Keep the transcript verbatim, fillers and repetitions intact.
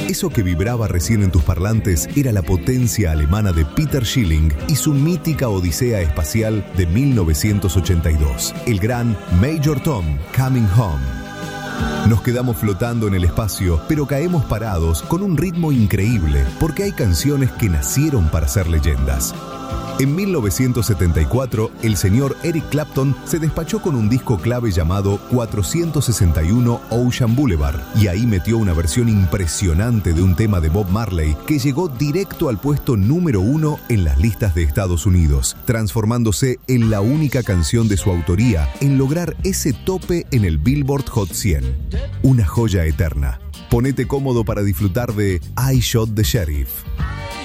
Eso que vibraba recién en tus parlantes era la potencia alemana de Peter Schilling y su mítica odisea espacial de mil novecientos ochenta y dos, el gran Major Tom, Coming Home. Nos quedamos flotando en el espacio, pero caemos parados con un ritmo increíble, porque hay canciones que nacieron para ser leyendas. En mil novecientos setenta y cuatro, el señor Eric Clapton se despachó con un disco clave llamado cuatrocientos sesenta y uno Ocean Boulevard, y ahí metió una versión impresionante de un tema de Bob Marley que llegó directo al puesto número uno en las listas de Estados Unidos, transformándose en la única canción de su autoría en lograr ese tope en el Billboard Hot cien. Una joya eterna. Ponete cómodo para disfrutar de I Shot the Sheriff.